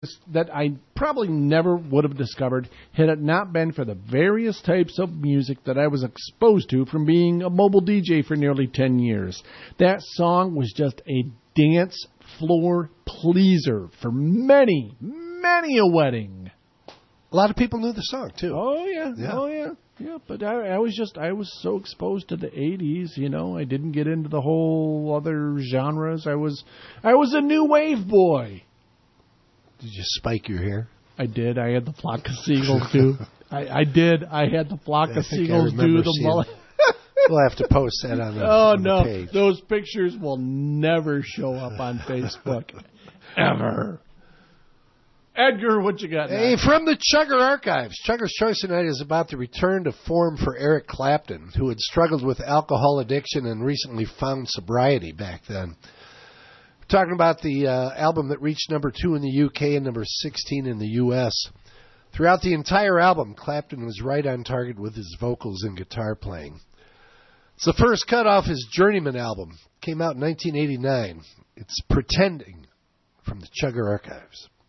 that I probably never would have discovered had it not been for the various types of music that I was exposed to from being a mobile DJ for nearly 10 years. That song was just a dance floor pleaser for many, many a wedding. A lot of people knew the song, too. Oh, yeah. Oh, yeah. Yeah, but I was so exposed to the 80s, you know. I didn't get into the whole other genres. I was a new wave boy. Did you spike your hair? I did. I had the flock of seagulls do. I did. I had the flock of seagulls do the mullet. We'll have to post that on the page. Those pictures will never show up on Facebook. Ever. Edgar, what you got now? Hey, from the Chugger Archives. Chugger's Choice tonight is about the return to form for Eric Clapton, who had struggled with alcohol addiction and recently found sobriety back then. We're talking about the album that reached number 2 in the UK and number 16 in the US. Throughout the entire album, Clapton was right on target with his vocals and guitar playing. It's the first cut off his Journeyman album. Came out in 1989. It's Pretending from the Chugger Archives.